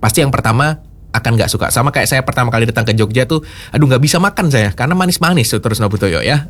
pasti yang pertama akan nggak suka. Sama kayak saya pertama kali datang ke Jogja tuh, aduh nggak bisa makan saya karena manis-manis terus Nobutoyo ya.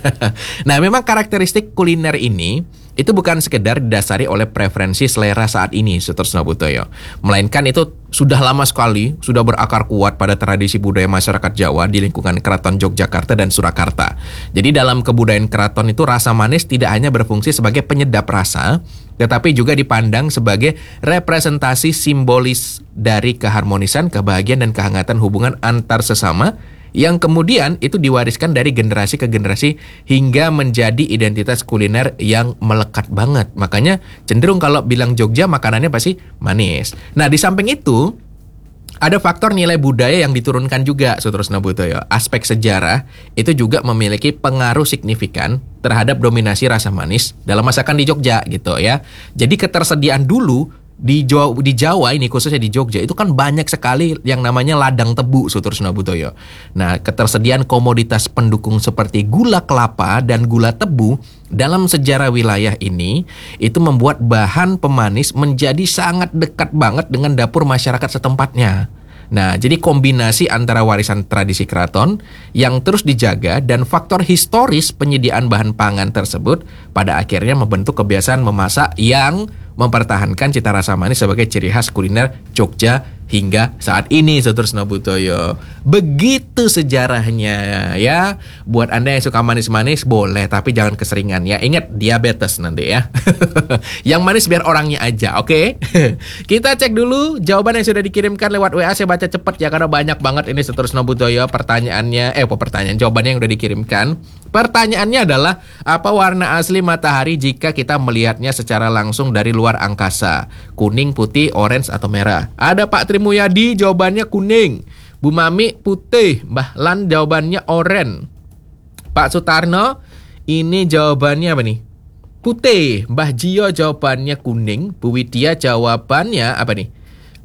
Nah memang karakteristik kuliner ini itu bukan sekedar didasari oleh preferensi selera saat ini, Terus Nobutoyo, melainkan itu sudah lama sekali, sudah berakar kuat pada tradisi budaya masyarakat Jawa di lingkungan Keraton Yogyakarta dan Surakarta. Jadi dalam kebudayaan keraton itu rasa manis tidak hanya berfungsi sebagai penyedap rasa, tetapi juga dipandang sebagai representasi simbolis dari keharmonisan, kebahagiaan, dan kehangatan hubungan antar sesama yang kemudian itu diwariskan dari generasi ke generasi hingga menjadi identitas kuliner yang melekat banget. Makanya cenderung kalau bilang Jogja makanannya pasti manis. Nah di samping itu ada faktor nilai budaya yang diturunkan juga, Terus Nobutoyo. Aspek sejarah itu juga memiliki pengaruh signifikan terhadap dominasi rasa manis dalam masakan di Jogja gitu ya. Jadi ketersediaan dulu di Jawa ini, khususnya di Jogja, itu kan banyak sekali yang namanya ladang tebu, Terus Nobutoyo. Nah, ketersediaan komoditas pendukung seperti gula kelapa dan gula tebu dalam sejarah wilayah ini itu membuat bahan pemanis menjadi sangat dekat banget dengan dapur masyarakat setempatnya. Nah, jadi kombinasi antara warisan tradisi keraton yang terus dijaga dan faktor historis penyediaan bahan pangan tersebut pada akhirnya membentuk kebiasaan memasak yang mempertahankan cita rasa manis sebagai ciri khas kuliner Jogja hingga saat ini, Terus Nobutoyo. Begitu sejarahnya ya. Buat Anda yang suka manis-manis boleh, tapi jangan keseringan ya. Ingat diabetes nanti ya. Yang manis biar orangnya aja, oke? Kita cek dulu jawaban yang sudah dikirimkan lewat WA. Saya baca cepet ya karena banyak banget ini, Terus Nobutoyo, pertanyaannya. Jawabannya yang udah dikirimkan. Pertanyaannya adalah, apa warna asli matahari jika kita melihatnya secara langsung dari luar angkasa? Kuning, putih, orange, atau merah? Ada Pak Trimuyadi, jawabannya kuning. Bu Mami, putih. Mbah Lan, jawabannya oranye. Pak Sutarno, ini jawabannya apa nih? Putih. Mbah Jio, jawabannya kuning. Bu Widya, jawabannya apa nih?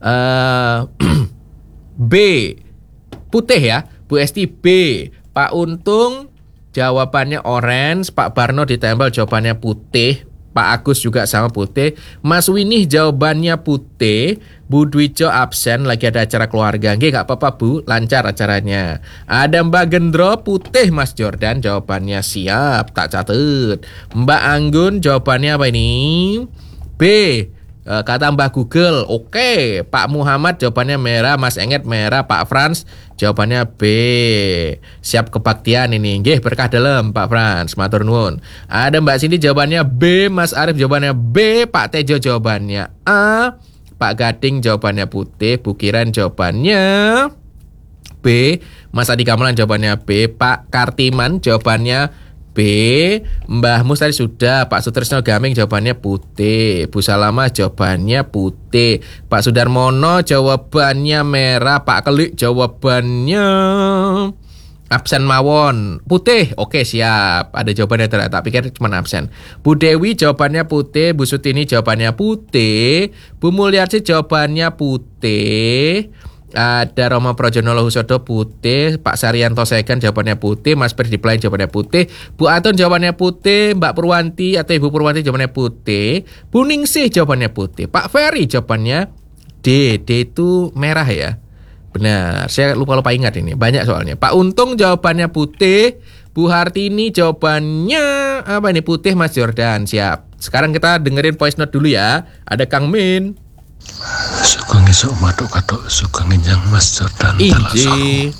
B. Putih ya. Bu Esti, B. Pak Untung, jawabannya orange. Pak Barno ditempel, jawabannya putih. Pak Agus juga sama putih. Mas Winih jawabannya putih. Bu Dwijo absen, lagi ada acara keluarga. Nggih, gak apa-apa Bu, lancar acaranya. Ada Mbak Gendro, putih. Mas Jordan jawabannya siap, tak catet. Mbak Anggun jawabannya apa ini? B. Kata Mbak Google, oke. Pak Muhammad jawabannya merah. Mas Enget merah. Pak Frans jawabannya B. Siap kebaktian ini. Nggih, berkah dalam Pak Frans, matur nuwun. Ada Mbak Cindy jawabannya B. Mas Arif jawabannya B. Pak Tejo jawabannya A. Pak Gading jawabannya putih. Bu Kiran jawabannya B. Mas Adi Kamalan jawabannya B. Pak Kartiman jawabannya B. Mbah Mus tadi sudah. Pak Sutrisno Gaming jawabannya putih. Bu Salama jawabannya putih. Pak Sudarmono jawabannya merah. Pak Kelik jawabannya absen mawon. Putih. Oke, siap. Ada jawabannya tak pikir cuma absen. Bu Dewi jawabannya putih. Bu Sutini jawabannya putih. Bu Mulyarsi jawabannya putih. Ada Roma Projonolo Husodo putih. Pak Saryanto Segan jawabannya putih. Mas Perdi Plain jawabannya putih. Bu Atun jawabannya putih. Mbak Purwanti atau Ibu Purwanti jawabannya putih. Bu Ningsih jawabannya putih. Pak Ferry jawabannya D. D itu merah ya. Benar, saya lupa ingat ini. Banyak soalnya. Pak Untung jawabannya putih. Bu Hartini jawabannya apa ini? Putih. Mas Jordan, siap. Sekarang kita dengerin voice note dulu ya. Ada Kang Min. Suka ngesok matuk katuk suka ngenjang Mas Jordan Iji.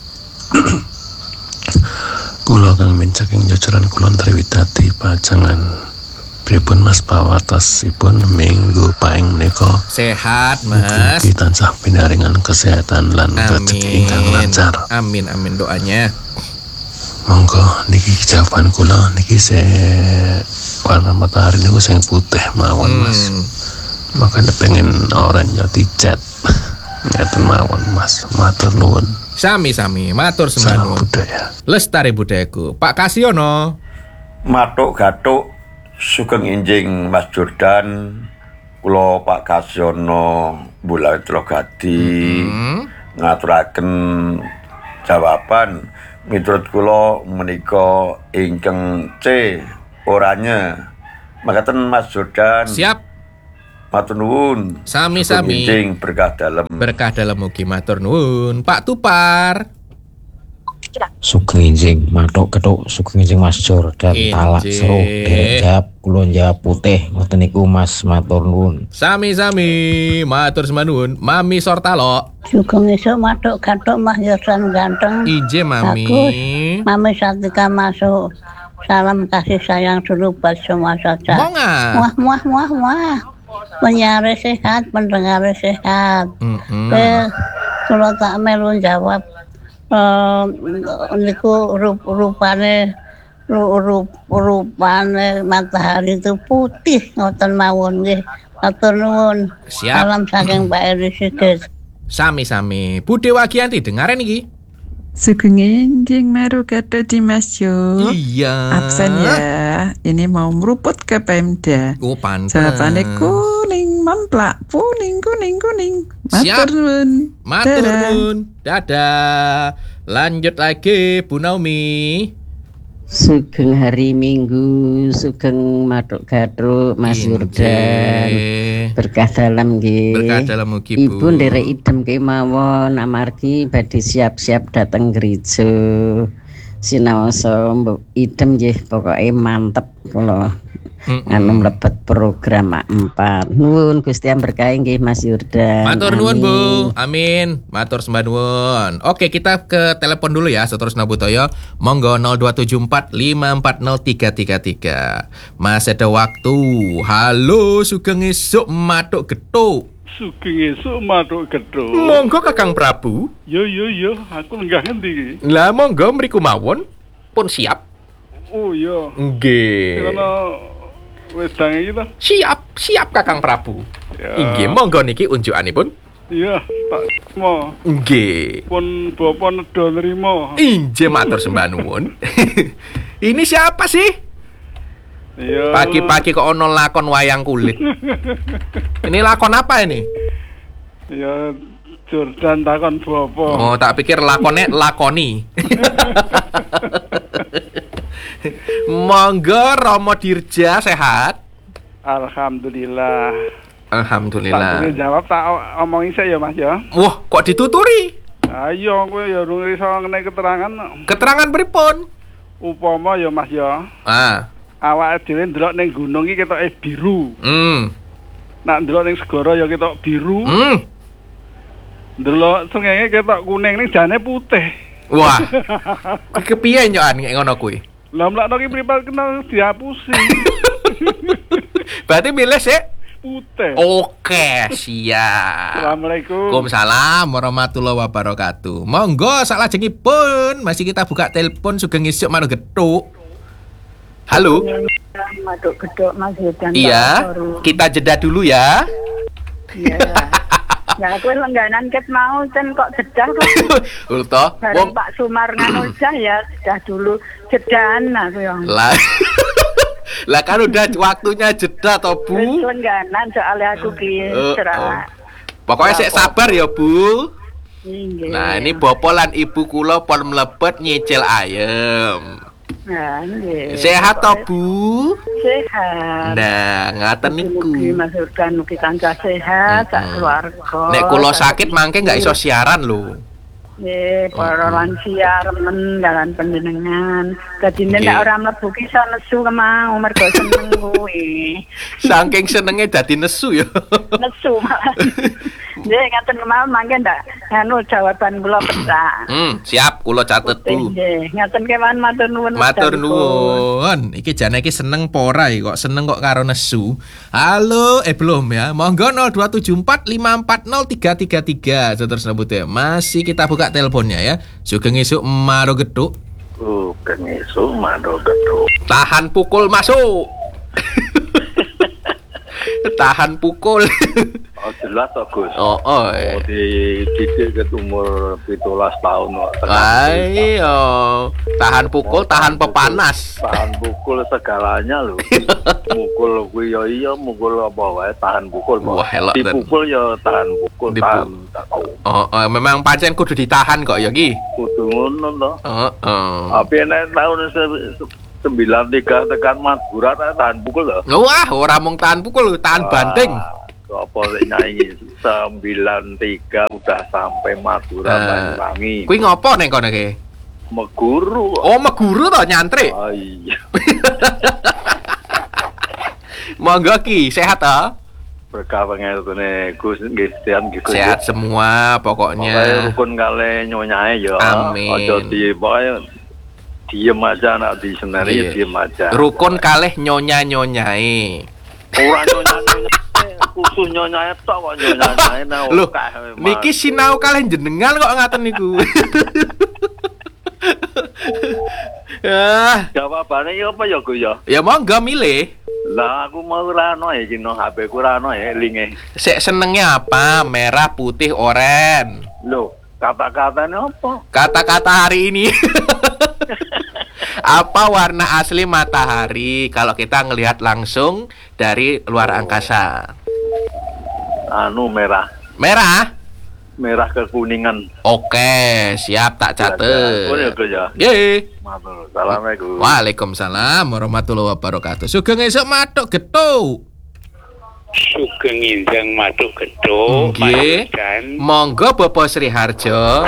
Kula Kang Min saking jajaran Kulon Triwidadi Pajangan. Pripun Mas pawartosipun minggu paing menika? Sehat Mas. Mugi tansah pinaringan kesehatan lan rezeki ingkang lancar. Amin amin doanya. Monggo niki jawaban kula niki warna matahari niku sing putih mawon Mas. Makanya pengen orang jadi cat ngeten mawon Mas, matur nuwun. Sami-sami, matur sembah nuwun. Budaya Lestari budayaku. Pak Kasiono. Matuk gatuk sugeng enjing Mas Jordan. Kula Pak Kasiono Bulawit Trogadi ngaturaken jawaban miturut kula menika ingkang C oranye. Makaten Mas Jordan. Siap. Matur nuwun. Sami-sami. Sugeng berkah dalam. Berkah dalam mugi matur nuwun. Pak Tupar. Sugeng enjing matuk ketuk sugeng enjing Mas Jordan talak Enjing. seru derek jawab kula jawab putih ngoten niku Mas matur nuwun. Sami-sami matur sembah nuwun. Mami Sortalo. Sugeng esuk matuk gathuk Mas Yosan ganteng. Ije Mami. Bagus. Mami Satika masuk. Salam kasih sayang dulu buat semua saja. Monga. Wah. Penyiar sehat, pendengar sehat. Mm-mm. Kalau tak melu jawab, niku rupane matahari itu putih ngoten mawon nggih. Matur nuwun. Siap. Salam saking Mbak Eri Sigit. Sami-sami. Bude Wagianti dengaren iki. Sugeng enjing maru kata di Mas Jo. Iya. Absen ya. Ini mau meruput ke Pemda. Oh, pantes. Jawabannya kuning memplak, kuning. Siap. Matur nuwun. Matur Dadah. nuwun. Dadah. Lanjut lagi Bu Naomi. Sugeng hari Minggu, sugeng matuk gathuk Mas Yurdan. Berkah dalam nggih. Berkah dalam mugi Bu. Ibu nderek idem kemawon amargi badhe siap-siap dateng gereja. Sinaosa idem nggih pokoke mantep kula. Anu mlebet program 4. Nuwun Gusti berkah nggih Mas Yurdan. Matur nuwun Amin. Bu. Amin. Matur sembah nuwun. Oke, kita ke telepon dulu ya seterusnya Bu Toyo. Monggo 0274 540 333. Masih ada waktu. Halo, sugeng esuk matuk getuk. Sugeng esuk matuk gedhok. Monggo Kakang Prabu. Yo, aku lenggah ngendi iki? Lah monggo mriku mawon. Pun siap. Oh iya. Nggih. Karena wedang iki ta? Siap Kakang Prabu. Ya. Nggih, monggo niki unjukanipun. Iya, tak trimo. Nggih. Pun bapa nedha nrimo. Inje matur sembah nuwun. Ini siapa sih? Iya. Pagi-pagi kok ono lakon wayang kulit. Ini lakon apa ini? Ya Jordan takon bapa. Oh, tak pikir lakonnya lakoni. Monggo Romo Dirja sehat. Alhamdulillah. Alhamdulillah. Tak jawab tak omongi saya ya Mas ya. Wah, kok dituturi? Ayo kowe ya urung iso ngene keterangan. Keterangan pripun? Upama ya Mas ya. Ah. Awake dhewe ndelok ning gunung iki ketoke biru. Nak ndelok ning segara ya ketok biru. Ndelok srengenge ketok kuning ning jane putih. Wah. Kuwi kepiye nyokan nek ngono kuwi? Lah mlakno ki mripat kenal dihapusi. Berarti milih sik Putih. oke, siap. Assalamualaikum. Waalaikumsalam warahmatullahi wabarakatuh. Monggo salajengipun masih kita buka telepon sugeng esuk maru getuk. Halo. Matuk gedhok Mas Yodan. Iya, kita jeda dulu ya. Iya. Ya kowe lengganan ket mau ten kok jedah kok. Ulto, Bareng Pak Sumar nganu ya jedah dulu. Jedahan aku yang. lah. Lah kan udah waktunya jeda toh, Bu. Wis lengganan soalnya aku ki cerah. Pokoknya sik sabar ya, Bu. Nggih. Nah, ini Bapak lan Ibu kula pon mlebet nyicil ayam. Nah, nggih. Sehat toh, Bu? Sehat. Nah, ngaten niku. Mugi Mas Urban mugi tansah sehat sak keluarga. Nek kula sakit mangke nggak iso siaran lho. Nggih, para lansia remen dalan panjenengan. Dadine Nggih. nek ora mlebu ki iso nesu kemau mergo seneng kuwi. Saking senenge dadi nesu ya. Nesu. Nggih, ngaten kemawon mangke ndak anu jawaban kula pecah. Siap kula catet, Bu. Nggih, ngaten kemawon matur nuwun. Matur wedangipun. nuwun. Iki jane iki seneng pora kok seneng kok karo nesu. Halo, belum ya. Monggo 0274 540 333. Terus nebut ya. Masih kita buka teleponnya ya. Sugeng esuk maru geduk. Sugeng esuk maru geduk. Tahan pukul masuk. Tahan pukul. Oh jelas toh Gus. Oh. Di didik ke umur 17 tahun kok. Ayo. Tahan pukul, tahan pepanas. Tahan pukul segalanya lho. Mukul kuwi ya iya, mukul apa wae tahan pukul. Wah, elok, Dan. Dipukul ya tahan pukul, tahan. Memang pancen kudu ditahan kok ya Ki. Kudu ngono to. Heeh. Tapi nek tahun 93 tekan Madura tahan pukul lho. Wah, ora mung tahan pukul, tahan banting. Apa nyanyi 93 udah sampai Madura Banyuwangi. Kuwi ngopo ning kono ki? Meguru. Oh, meguru to nyantri. Oh iya. Monggo Ki, sehat to? Berkah pangertene Gus nggih sehat nggih. Sehat semua pokoknya. Rukun kale nyonyae ya. Amin. Aja pokoke diem aja nak di senari diem aja. Rukun kalih nyonya-nyonyae. Ora nyonya-nyonya khusus nyonya tok kok nyonya. Loh, niki sinau kalih jenengan kok ngaten niku. Jawabane ya apa ya Gus ya? Ya monggo milih. Lah aku mau rano ya kino HP ku rano ya linge. Sek senengnya apa? Merah, putih, oren. Loh, kata-katanya apa? Kata-kata hari ini. Apa warna asli matahari kalau kita ngelihat langsung dari luar angkasa? Anu merah. Merah? Merah kekuningan. Oke, siap tak catet. Ye. Assalamualaikum. Waalaikumsalam warahmatullahi wabarakatuh. Sugeng esuk matuk getuk. Sugeng Injang Matuk Gedhuk. Nggih. Monggo Bapak Sri Harjo.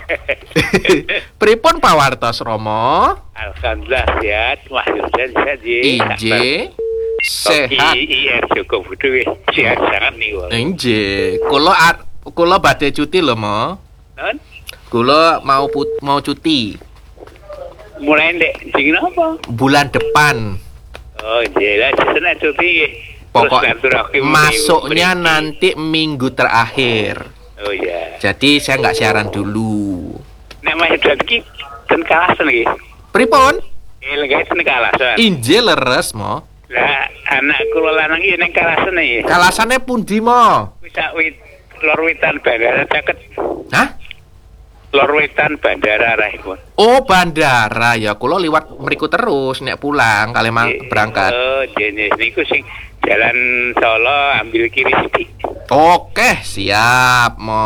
Pripun pawartos Rama? Alhamdulillah sehat, Wahyudan sehat Injih. Sehat. IR Joko Budu sehat sangat nih. Injih. Kula badhe cuti lho, Mo. Non? Kula mau cuti. Mulai ndek dingin apa? Bulan depan. Oh, jelas senang cuti. Pokok masuknya nanti minggu terakhir. Oh ya. Jadi saya nggak siaran dulu. Nek mah iki ten kalasan iki. Pripun? Lagi ten kalasan. Injil leres, Mo. Lah anak kula lanang iki ning kalasan iki. Kalasane pundi, Mo? Wis lor wetan bandara caket. Hah? Lor wetan bandara rahipun. Oh, bandara ya. Kula liwat mriku terus nek pulang kali berangkat. Oh, jenis niku sing Jalan Solo ambil kiri sithik. Oke, siap, Mo.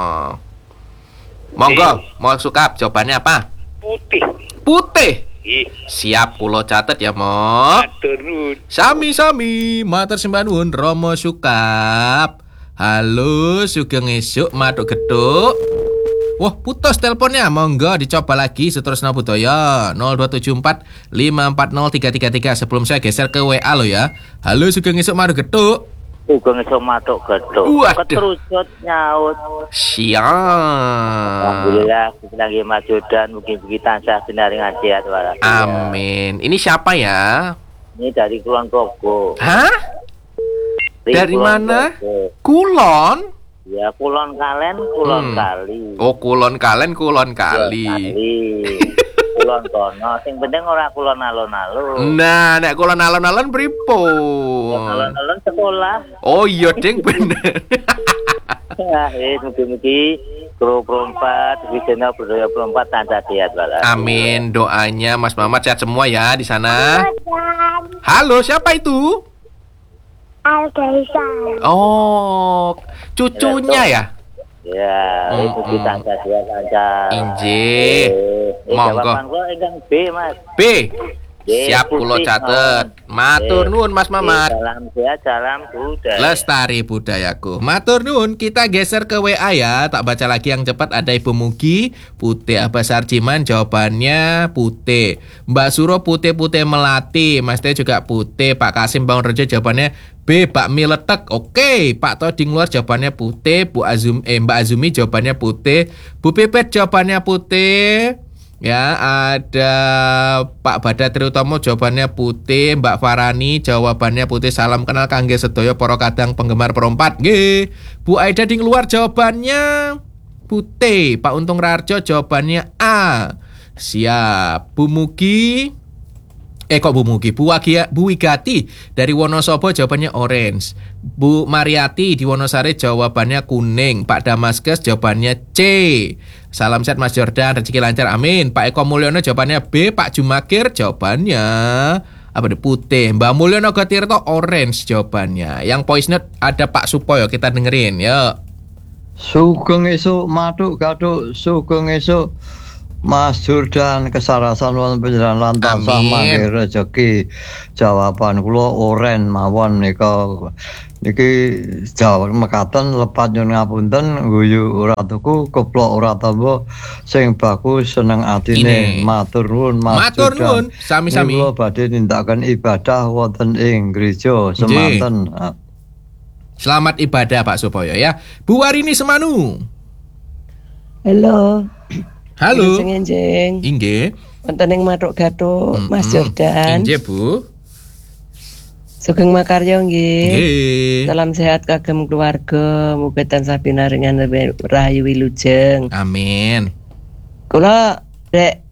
Monggo, mau sukap jawabannya apa? Putih. Putih. Ih, siap kula catet ya, Mo. matur nuwun. Sami-sami, matur sembah nuwun Romo Sukap. Halo, sugeng esuk matuk geduk. Wah, putus teleponnya. Monggo dicoba lagi seterusnya budaya 0274 540 333. Sebelum saya geser ke WA lo ya. Halo, sugeng esuk matuk geduk. Sugeng esuk matuk geduk. Keterucut nyaut. Siap. Alhamdulillah kita lagi maju dan mungkin-mungkin tansah sinaring sehat walafiat. Amin. Ini siapa ya? Ini dari Kulon Progo. Hah? Dari mana? Kulon? Ya, Kulon Kalen, Kulon Kali. Oh, Kulon Kalen, Kulon Kali. Kulon kono, sing penting ora kulon alon-alon. Nah, nek kulon alon-alon pripun? Alon-alon sekolah. Oh iya, ding bener. Ya, mugi-mugi Guru Perempat, Wisena Berdaya Perempat tansah sehat walafiat. Amin, doanya Mas Mamat sehat semua ya di sana. Halo, siapa itu? Algaisa. Oh, cucunya ya? Ya, mugi tansah sehat lancar. Injih. Monggo. Jawaban kula ingkang B, Mas. B. Siap kula catet. Matur nuwun Mas Mamat. Salam sehat, salam budaya. Lestari budayaku. Matur nuwun, kita geser ke WA ya. Tak baca lagi yang cepat. Ada Ibu Mugi, Putih Abbas Sarjiman, jawabannya Putih. Mbak Suro Putih-Putih Melati, Mas Teh juga Putih. Pak Kasim Bangunrejo jawabannya B, bakmi letek. Oke, Pak Toding luar jawabannya Putih. Mbak Azumi jawabannya Putih. Bu Pipet jawabannya Putih. Ya, ada Pak Badat Triutomo jawabannya Putih, Mbak Farani jawabannya Putih. Salam kenal kangge sedaya para kadang penggemar Perempat. Nggih. Bu Aida ding luar jawabannya Putih. Pak Untung Rarjo jawabannya A. Siap. Bu Mugi Bu Wigati dari Wonosobo jawabannya orange. Bu Mariati di Wonosari jawabannya kuning. Pak Damaskes jawabannya C. Salam sehat Mas Jordan, rezeki lancar amin. Pak Eko Mulyono jawabannya B. Pak Jumakir jawabannya apa nih, putih. Mbak Mulyono Gatirto orange jawabannya. Yang voice note ada Pak Supoyo, kita dengerin yuk. Sugeng esuk matuk gatuk, sugeng esuk Mas Jordan kesarasan wonten panjenengan lantas sama rezeki. Jawaban kula oren mawon nika. Niki jawab mekaten lepat nyuwun ngapunten guyu ora tuku keplok ora tampa sing baku seneng atine. Matur nuwun Mas. Matur nuwun sami-sami. Kula badhe nindakaken ibadah wonten ing gereja semanten. Selamat ibadah Pak Supoyo ya. Bu Warini Semanu. Halo. Halo. Sing enjing. Inggih. Wonten ing Matuk Gatuk, Mas Jordan. Inggih, Bu. Sugeng makarya nggih. Nggih. Salam sehat kagem keluarga, muga tansah pinaringan rahayu wilujeng. Amin. Kula rek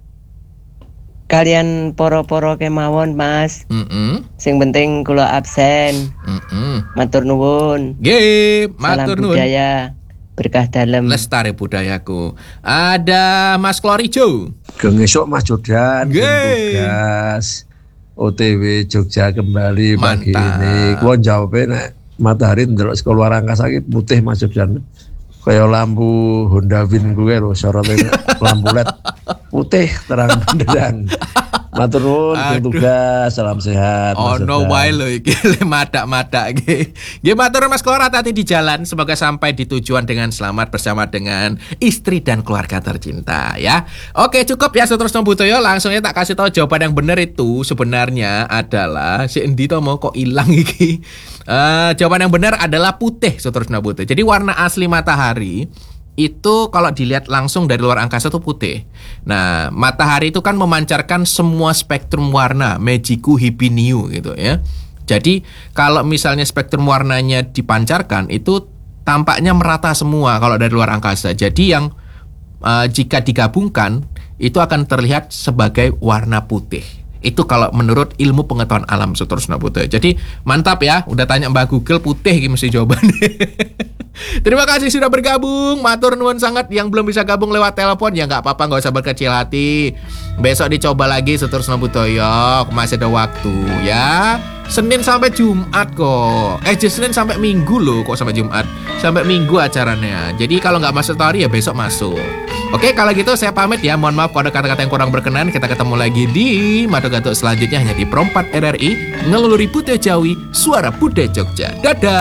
kalian poro-poro kemawon Mas. Sing penting kula absen. Matur nuwun. Nggih, matur nuwun. Salam budaya. Berkah dalam lestari budayaku. Ada Mas Klorijo. Geng esuk Mas Jordan tugas OTW Jogja kembali pagi ini. Kulo jawabe nek matahari ndelok saka luar angkasa iki putih Mas Jordan. Kaya lampu Honda Win kuwi lho sorotnya lampu LED putih terang benderang. Matur nuwun tugas, salam sehat. Oh no wae lho iki madak-madak iki. Nggih matur Mas Klora hati di jalan, semoga sampai di tujuan dengan selamat bersama dengan istri dan keluarga tercinta ya. Oke, cukup ya Sutrusno Butoyo, langsungnya tak kasih tahu jawaban yang benar itu sebenarnya adalah si endi to mau kok ilang iki. Jawaban yang benar adalah putih Sutrusno Butoyo. Jadi warna asli matahari itu kalau dilihat langsung dari luar angkasa itu putih. Nah, matahari itu kan memancarkan semua spektrum warna, magiku hibiniu gitu ya. Jadi kalau misalnya spektrum warnanya dipancarkan itu tampaknya merata semua kalau dari luar angkasa. Jadi yang jika digabungkan itu akan terlihat sebagai warna putih. Itu kalau menurut ilmu pengetahuan alam Sutrusno Butoyo. Jadi mantap ya, udah tanya Mbak Google putih iki mesti jawabannya. Terima kasih sudah bergabung. Matur nuwun sangat. Yang belum bisa gabung lewat telepon ya nggak apa-apa, nggak usah berkecil hati. Besok dicoba lagi Sutrusno Butoyo, masih ada waktu ya. Senin sampai Jumat kok. Senin sampai Minggu loh, kok sampai Jumat. Sampai Minggu acaranya. Jadi kalau nggak masuk story ya besok masuk. Oke, kalau gitu saya pamit ya. Mohon maaf kalau ada kata-kata yang kurang berkenan. Kita ketemu lagi di Matuk Gatuk selanjutnya hanya di Pro 4 RRI Ngeluluri Budayawi, Suara Budaya Jogja. Dadah.